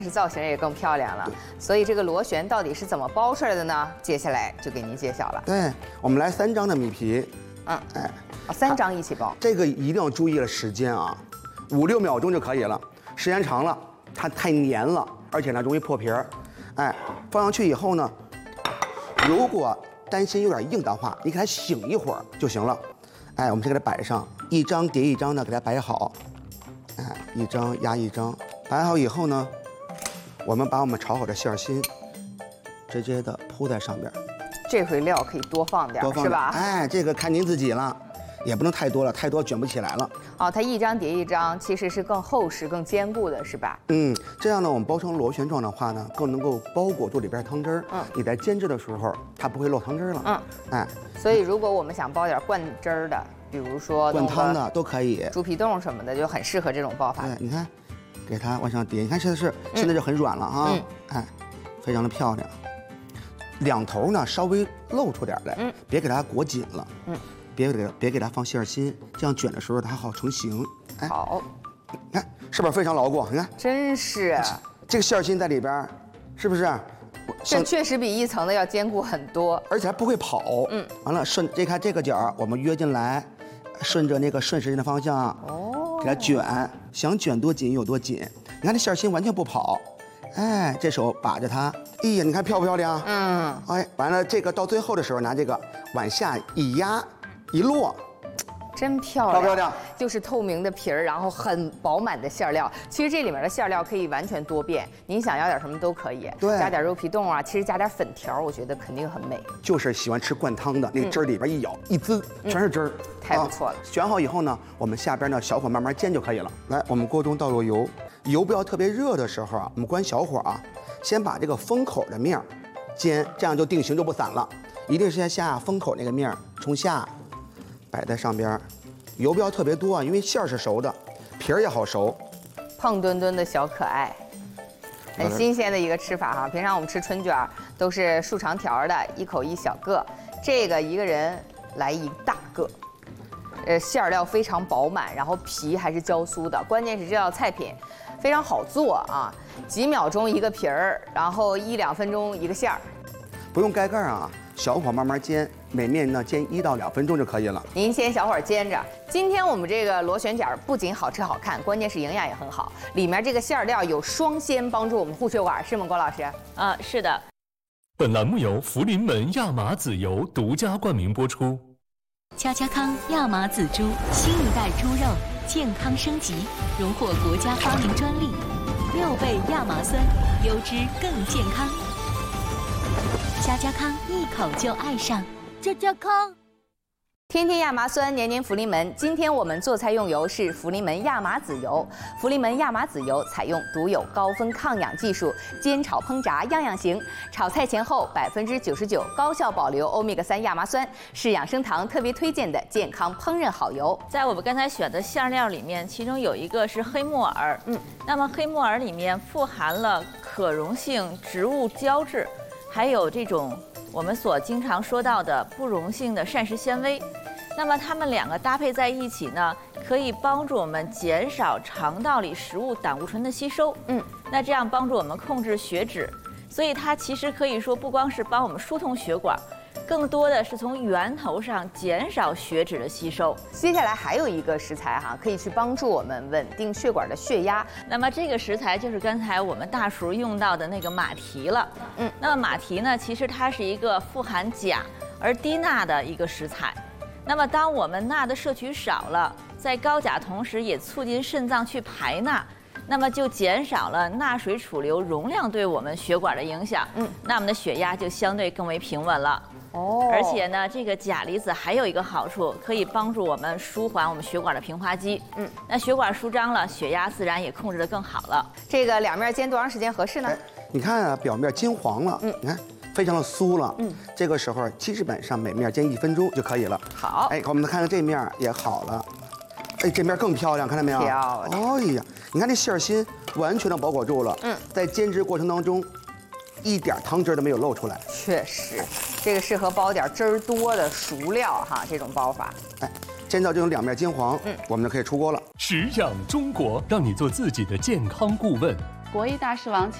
是造型也更漂亮了。所以这个螺旋到底是怎么包出来的呢？接下来就给您揭晓了。 对，我们来3张的米皮。 3张一起包。 这个一定要注意了时间啊，5、6秒钟就可以了。时间长了，它太黏了，而且呢容易破皮儿。放上去以后呢，如果担心有点硬的话，你给它醒一会儿就行了。我们先给它摆上，一张叠一张的给它摆好。一张压一张，摆好以后呢，我们把我们炒好的馅心直接的铺在上边。 这回料可以多放点，是吧？ 这个看您自己了，也不能太多了，太多卷不起来了。 它一张叠一张，其实是更厚实、更坚固的，是吧？ 这样呢，我们包成螺旋状的话呢，更能够包裹住里边汤汁儿。你在煎制的时候，它不会漏汤汁儿了。 所以如果我们想包点灌汁儿的，比如说灌汤的都可以， 猪皮冻什么的，就很适合这种包法。 你看，给它往上叠，你看现在就很软了啊。非常的漂亮。两头呢稍微露出点来，别给它裹紧了。别给它放馅心，这样卷的时候它好成型。 好， 你看是不是非常牢固？你看， 真是这个馅心在里边，是不是？ 这确实比一层的要坚固很多， 而且还不会跑。完了这看这个角，我们约进来，顺着那个顺时针的方向，给它卷，想卷多紧有多紧。你看这馅心完全不跑。这手把着它，你看漂不漂亮？完了这个到最后的时候，拿这个往下一压。一落， 真漂亮， 漂亮， 就是透明的皮儿，然后很饱满的馅料。其实这里面的馅料可以完全多变，您想要点什么都可以，加点肉皮冻啊，其实加点粉条，我觉得肯定很美。 就是喜欢吃灌汤的，那个汁儿里边一舀一滋，全是汁儿， 太不错了。 选好以后呢，我们下边呢小火慢慢煎就可以了。来，我们锅中倒入油，油不要特别热的时候啊，我们关小火啊，先把这个封口的面煎，这样就定型就不散了。一定是先下封口那个面冲下。摆在上边，油不要特别多啊，因为馅儿是熟的，皮儿也好熟。 胖墩墩的小可爱，很新鲜的一个吃法哈。平常我们吃春卷都是竖长条的，一口一小个，这个一个人来一大个。馅料非常饱满，然后皮还是焦酥的。关键是这道菜品非常好做啊，几秒钟一个皮儿，然后1、2分钟一个馅儿。 不用盖盖啊，小火慢慢煎。每面呢煎1到2分钟就可以了。 您先小火煎着。今天我们这个螺旋桨不仅好吃好看，关键是营养也很好。里面这个馅料有双鲜，帮助我们护血管，是吗，郭老师？ 是的。 本栏目由福临门亚麻籽油独家冠名播出。 家家康亚麻籽猪，新一代猪肉健康升级，荣获国家发明专利，6倍亚麻酸，优质更健康。家家康一口就爱上。家家康， 天天亚麻酸，年年福临门。今天我们做菜用油是福临门亚麻籽油。福临门亚麻籽油采用独有高分抗氧技术，煎炒烹炸样样行。炒菜前后99%高效保留欧米伽3亚麻酸，是养生堂特别推荐的健康烹饪好油。 在我们刚才选的馅料里面，其中有一个是黑木耳。那么黑木耳里面富含了可溶性植物胶质，还有这种我们所经常说到的不溶性的膳食纤维，那么它们2个搭配在一起呢，可以帮助我们减少肠道里食物胆固醇的吸收。那这样帮助我们控制血脂，所以它其实可以说不光是帮我们疏通血管，更多的是从源头上减少血脂的吸收。 接下来还有一个食材哈，可以去帮助我们稳定血管的血压。 那么这个食材就是刚才我们大厨用到的那个马蹄了。那么马蹄呢，其实它是一个富含钾而低钠的一个食材。那么当我们钠的摄取少了，在高钾同时也促进肾脏去排钠，那么就减少了钠水储留容量对我们血管的影响。那我们的血压就相对更为平稳了。而且呢，这个钾离子还有一个好处，可以帮助我们舒缓我们血管的平滑肌。那血管舒张了，血压自然也控制得更好了。 这个两面煎多长时间合适呢？ 你看啊，表面金黄了，你看非常的酥了。这个时候基本上每面煎1分钟就可以了。 好， 我们看看这面也好了。这面更漂亮，看到没有？ 漂亮。 哎呀，你看这馅心完全的包裹住了。在煎制过程当中，一点汤汁都没有漏出来。 确实，这个适合包点汁儿多的熟料哈，这种包法。 煎到这种2面金黄，我们就可以出锅了。 食养中国，让你做自己的健康顾问。 国医大师王